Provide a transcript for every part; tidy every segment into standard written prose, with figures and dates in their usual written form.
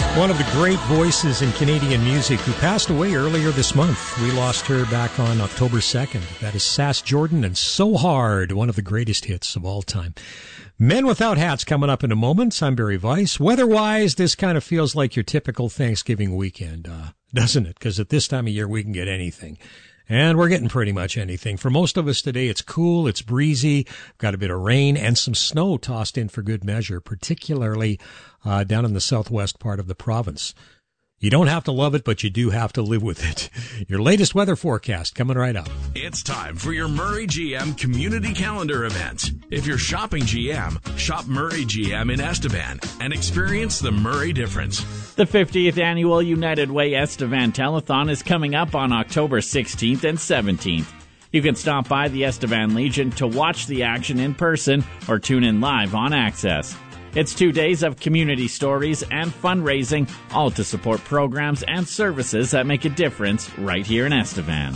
One of the great voices in Canadian music who passed away earlier this month. We lost her back on October 2nd. That is Sass Jordan and So Hard, one of the greatest hits of all time. Men Without Hats coming up in a moment. I'm Barry Weiss. Weather-wise, this kind of feels like your typical Thanksgiving weekend, doesn't it? Because at this time of year, we can get anything. And we're getting pretty much anything. For most of us today, it's cool, it's breezy, got a bit of rain and some snow tossed in for good measure, particularly down in the southwest part of the province. You don't have to love it, but you do have to live with it. Your latest weather forecast coming right up. It's time for your Murray GM Community Calendar event. If you're shopping GM, shop Murray GM in Estevan and experience the Murray difference. The 50th Annual United Way Estevan Telethon is coming up on October 16th and 17th. You can stop by the Estevan Legion to watch the action in person or tune in live on Access. It's 2 days of community stories and fundraising, all to support programs and services that make a difference right here in Estevan.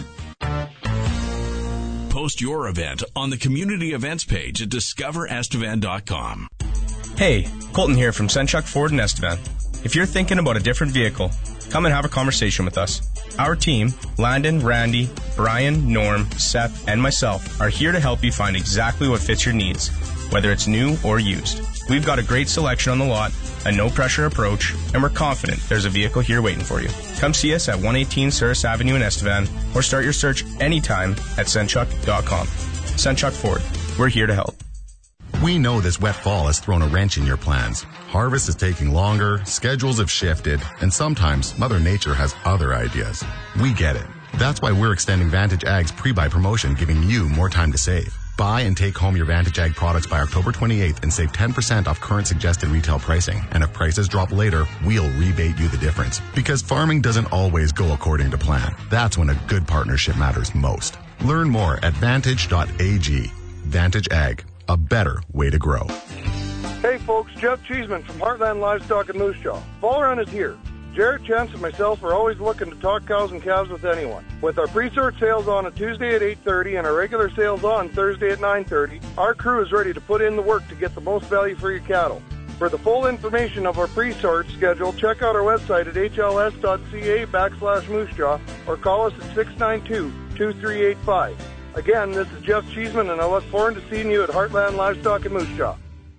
Post your event on the community events page at discoverestevan.com. Hey, Colton here from Senchuk Ford in Estevan. If you're thinking about a different vehicle, come and have a conversation with us. Our team, Landon, Randy, Brian, Norm, Seth, and myself, are here to help you find exactly what fits your needs, whether it's new or used. We've got a great selection on the lot, a no-pressure approach, and we're confident there's a vehicle here waiting for you. Come see us at 118 Souris Avenue in Estevan, or start your search anytime at Senchuk.com. Senchuk Ford, we're here to help. We know this wet fall has thrown a wrench in your plans. Harvest is taking longer, schedules have shifted, and sometimes Mother Nature has other ideas. We get it. That's why we're extending Vantage Ag's pre-buy promotion, giving you more time to save. Buy and take home your Vantage Ag products by October 28th and save 10% off current suggested retail pricing. And if prices drop later, we'll rebate you the difference. Because farming doesn't always go according to plan. That's when a good partnership matters most. Learn more at vantage.ag. Vantage Ag, a better way to grow. Hey folks, Jeff Cheeseman from Heartland Livestock in Moose Jaw. Fall run is here. Jarrett, Chance, and myself are always looking to talk cows and calves with anyone. With our pre-sort sales on a Tuesday at 8:30 and our regular sales on Thursday at 9:30, our crew is ready to put in the work to get the most value for your cattle. For the full information of our pre-sort schedule, check out our website at hls.ca/Moose Jaw or call us at 692-2385. Again, this is Jeff Cheeseman, and I look forward to seeing you at Heartland Livestock in Moose Jaw.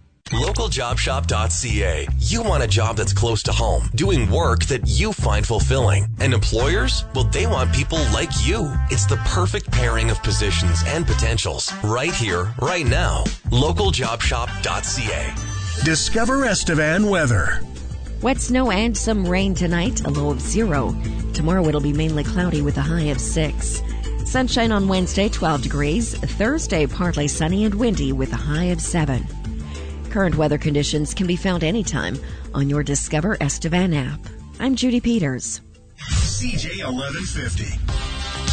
LocalJobShop.ca. You want a job that's close to home, doing work that you find fulfilling. And employers? Well, they want people like you. It's the perfect pairing of positions and potentials. Right here, right now. LocalJobShop.ca. Discover Estevan weather. Wet snow and some rain tonight, a low of 0. Tomorrow it'll be mainly cloudy with a high of 6. Sunshine on Wednesday, 12 degrees. Thursday, partly sunny and windy with a high of 7. Current weather conditions can be found anytime on your Discover Estevan app. I'm Judy Peters. CJ 1150.